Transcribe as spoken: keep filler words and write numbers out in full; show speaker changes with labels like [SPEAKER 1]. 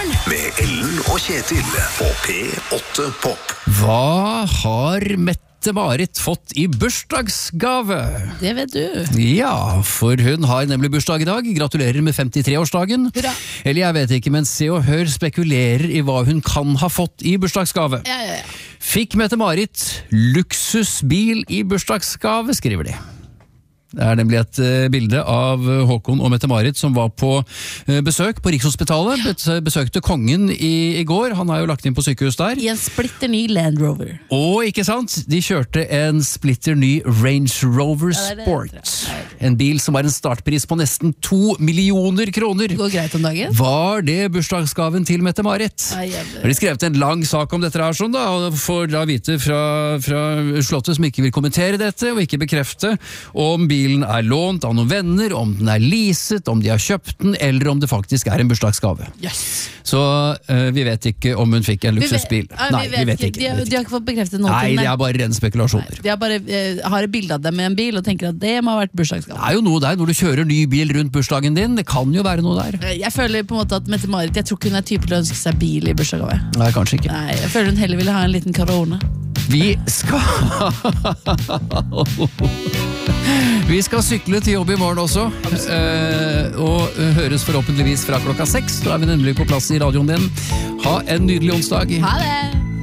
[SPEAKER 1] Morgen
[SPEAKER 2] med Ellen og Kjetil på P åtte Pop.
[SPEAKER 3] Hva har Mette-Marit fått i bursdagsgave?
[SPEAKER 1] Det vet du.
[SPEAKER 3] Ja, for hun har nemlig bursdag i dag. Gratulerer med femtitre-årsdagen.
[SPEAKER 1] Hurra.
[SPEAKER 3] Eller jeg vet ikke, men Se og Hør spekulerer i hva hun kan ha fått i bursdagsgave.
[SPEAKER 1] Ja, ja, ja.
[SPEAKER 3] Fikk Mette-Marit luksusbil i bursdagsgave, skriver de. Det er nemlig et uh, bilde av Håkon og Mette-Marit som var på uh, besøk på Rikshospitalet. Ja. Besøkte kongen i, i går. Han er jo lagt inn på sykehus der.
[SPEAKER 1] I en splitter ny Land Rover.
[SPEAKER 3] Og ikke sant, de kjørte en splitter ny Range Rover
[SPEAKER 1] Ja, det er det,
[SPEAKER 3] Sport.
[SPEAKER 1] tror jeg.
[SPEAKER 3] En bil som har en startpris på nesten to millioner kroner.
[SPEAKER 1] Går greit om dagen?
[SPEAKER 3] Var det bursdagsgaven til Mette-Marit?
[SPEAKER 1] Nei, jævlig.
[SPEAKER 3] Har de skrevet en lang sak om dette her, sånn da, og får da vite fra, fra Slottet som ikke vil kommentere dette, og ikke bekrefte om bilen er lånt av noen venner, om den er leaset, om de har kjøpt den, eller om det faktisk er en bursdagsgave.
[SPEAKER 1] Yes.
[SPEAKER 3] Så uh, vi vet ikke om hun fikk en luksusbil.
[SPEAKER 1] Vi vet, Nei, vi vet ikke. De, har, de har ikke fått bekreftet noe.
[SPEAKER 3] Nei, det er bare rene spekulasjoner.
[SPEAKER 1] De har bare eh, har et bilde av dem med en bil og tenker at det må ha vært bursdagsgave.
[SPEAKER 3] Det er jo noe der, når du kjører ny bil rundt bursdagen din, det kan jo være noe der.
[SPEAKER 1] Jeg føler på en måte at Mette-Marit, jeg tror ikke hun er typen til å ønske seg bil i bursdagsgave.
[SPEAKER 3] Nei, kanskje ikke.
[SPEAKER 1] Nei, jeg føler hun heller ville ha en liten Corona.
[SPEAKER 3] Vi skal Vi skal sykle til jobb i morgen også, eh, og høres forhåpentligvis fra klokka seks. Da er vi nemlig på plass i radioen din. Ha en nydelig onsdag.
[SPEAKER 1] Ha det!